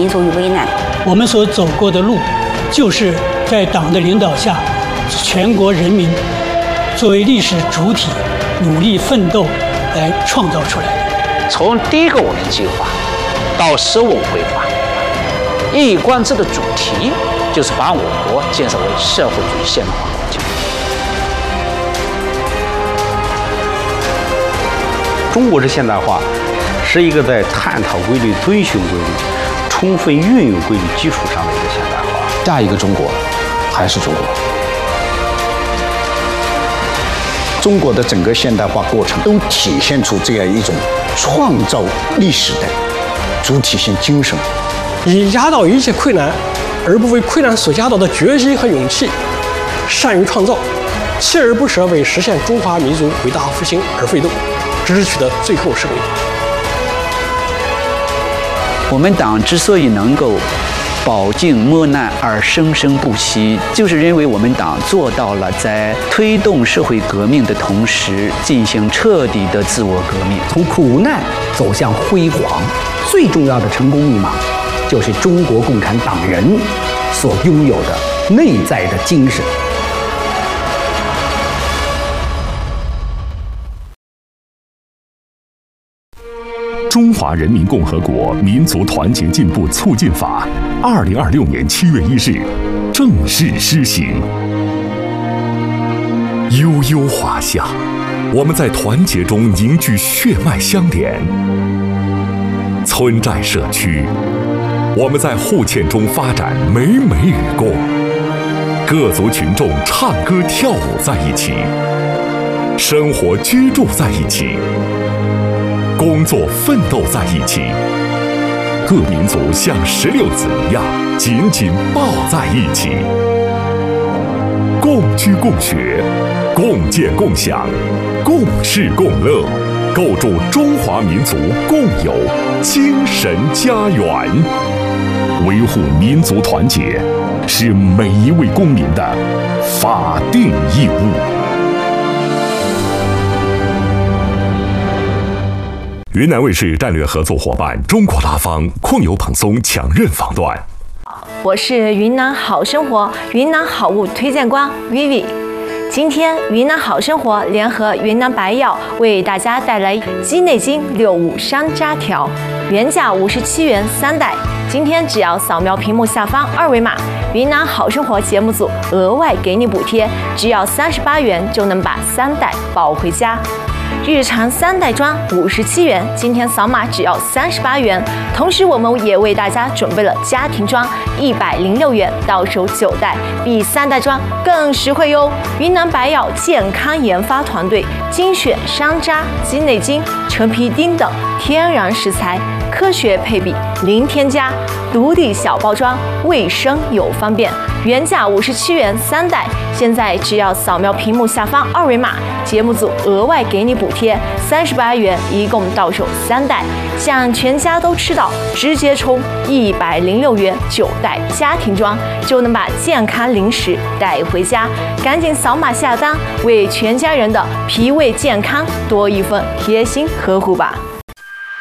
民族于危难。 我们所走过的路，就是在党的领导下，全国人民作为历史主体努力奋斗来创造出来的。 从第一个5年计划到15规划，一以贯之的主题就是把我国建设为社会主义现代化国家。 中国式现代化是一个在探讨规律、遵循规律、充分运用规律基础上的一个现代化。 下一个中国还是中国。中国的整个现代化过程都体现出这样一种创造历史的主体性精神， 以压倒一切困难而不为困难所压倒的决心和勇气，善于创造，锲而不舍为实现中华民族伟大复兴而奋斗，直至取得最后胜利。 我们党之所以能够饱经磨难而生生不息，就是因为我们党做到了在推动社会革命的同时，进行彻底的自我革命， 从苦难走向辉煌。最重要的成功密码，就是中国共产党人所拥有的内在的精神。 《中华人民共和国民族团结进步促进法》2026年7月1日正式施行。悠悠华夏，我们在团结中凝聚血脉相连；村寨社区，我们在互嵌中发展美美与共。各族群众唱歌跳舞在一起，生活居住在一起，工作奋斗在一起，各民族像16子一样紧紧抱在一起，共居共学，共建共享，共事共乐，构筑中华民族共有精神家园。维护民族团结是每一位公民的法定义务。云南卫视战略合作伙伴中国拉芳控油蓬松强韧防断。 我是云南好生活云南好物推荐官 Vivi。今天云南好生活联合云南白药为大家带来鸡内金65山楂条，原价57元3袋，今天只要扫描屏幕下方2维码，云南好生活节目组额外给你补贴，只要38元就能把3袋抱回家。日常3袋装57元，今天扫码只要38元。同时，我们也为大家准备了家庭装106元，到手9袋，比3袋装更实惠哟。云南白药健康研发团队精选山楂、鸡内金、陈皮丁等天然食材，科学配比，零添加，独立小包装，卫生又方便。原价57元3袋，现在只要扫描屏幕下方2维码，节目组额外给你补贴38元，一共到手3袋，想全家都吃到，直接充106元9袋家庭装，就能把健康零食带回家。赶紧扫码下单，为全家人的脾胃健康多一份贴心呵护吧。